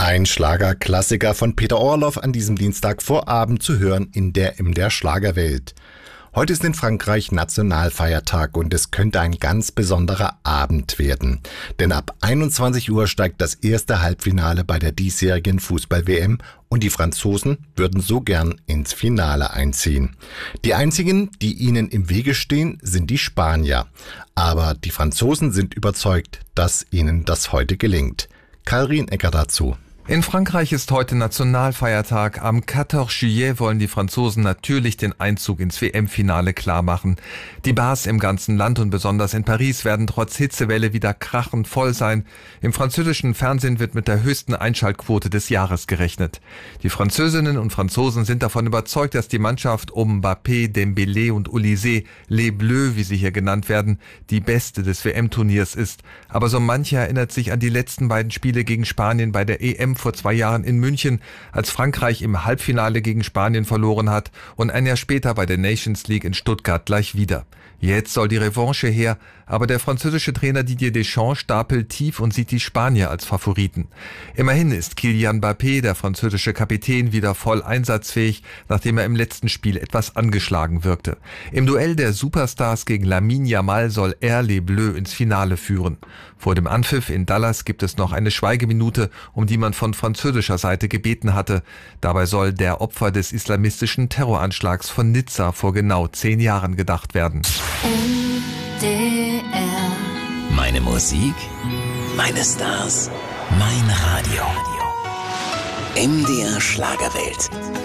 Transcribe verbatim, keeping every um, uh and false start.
Ein Schlagerklassiker von Peter Orloff an diesem Dienstagvorabend zu hören in der M D R Schlagerwelt. Heute ist in Frankreich Nationalfeiertag und es könnte ein ganz besonderer Abend werden. Denn ab einundzwanzig Uhr steigt das erste Halbfinale bei der diesjährigen Fußball-W M und die Franzosen würden so gern ins Finale einziehen. Die einzigen, die ihnen im Wege stehen, sind die Spanier. Aber die Franzosen sind überzeugt, dass ihnen das heute gelingt. Karl Rienecker dazu. In Frankreich ist heute Nationalfeiertag. Am vierzehn Juillet wollen die Franzosen natürlich den Einzug ins W M-Finale klarmachen. Die Bars im ganzen Land und besonders in Paris werden trotz Hitzewelle wieder krachend voll sein. Im französischen Fernsehen wird mit der höchsten Einschaltquote des Jahres gerechnet. Die Französinnen und Franzosen sind davon überzeugt, dass die Mannschaft um Mbappé, Dembélé und Olysée, Les Bleus, wie sie hier genannt werden, die beste des W M-Turniers ist. Aber so mancher erinnert sich an die letzten beiden Spiele gegen Spanien bei der E M vor zwei Jahren in München, als Frankreich im Halbfinale gegen Spanien verloren hat und ein Jahr später bei der Nations League in Stuttgart gleich wieder. Jetzt soll die Revanche her, aber der französische Trainer Didier Deschamps stapelt tief und sieht die Spanier als Favoriten. Immerhin ist Kylian Mbappé, der französische Kapitän, wieder voll einsatzfähig, nachdem er im letzten Spiel etwas angeschlagen wirkte. Im Duell der Superstars gegen Lamine Yamal soll er Les Bleus ins Finale führen. Vor dem Anpfiff in Dallas gibt es noch eine Schweigeminute, um die man von französischer Seite gebeten hatte. Dabei soll der Opfer des islamistischen Terroranschlags von Nizza vor genau zehn Jahren gedacht werden. M D R. Meine Musik, meine Stars, mein Radio. M D R Schlagerwelt.